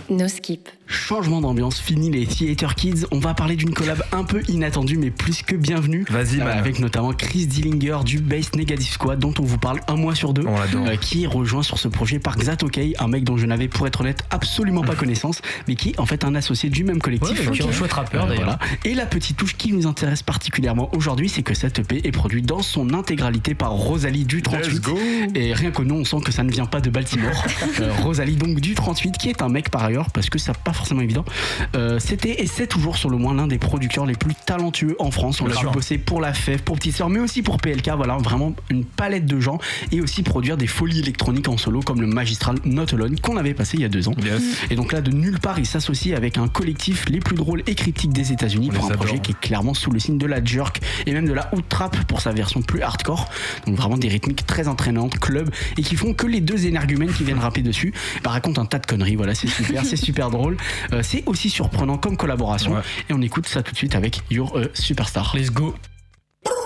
No skip. Changement d'ambiance, fini les Theater Kids. On va parler d'une collab un peu inattendue mais plus que bienvenue. Vas-y, avec notamment Chris Dillinger du Bass Negative Squad dont on vous parle un mois sur deux, qui est rejoint sur ce projet par Xatokay, un mec dont je n'avais pour être honnête absolument pas connaissance, mais qui est en fait un associé du même collectif. Qui est un chouette rappeur d'ailleurs. Voilà. Et la petite touche qui nous intéresse particulièrement aujourd'hui, c'est que cette EP est produite dans son intégralité par Rosalie du 38. Et rien que nous, on sent que ça ne vient pas de Baltimore. Rosalie donc du 38, qui est un mec par ailleurs, parce que c'est pas forcément évident. C'était et c'est toujours sur le moins l'un des producteurs les plus talentueux en France. On l'a vu bosser pour La Fève, pour Petite Sœur, mais aussi pour PLK. Voilà, vraiment une palette de gens, et aussi produire des folies électroniques en solo comme le magistral Not Alone qu'on avait passé il y a 2 ans. Yes. Et donc là, de nulle part, il s'associe avec un collectif les plus drôles et critiques des États-Unis pour un projet qui est clairement sous le signe de la jerk et même de la hood trap pour sa version plus hardcore. Donc vraiment des rythmiques très entraînantes, club, et qui font que les deux énergumènes qui viennent rapper dessus racontent un tas de conneries. Voilà, c'est super, c'est super drôle. C'est aussi surprenant comme collaboration. Et on écoute ça tout de suite avec You're a Superstar. Let's go.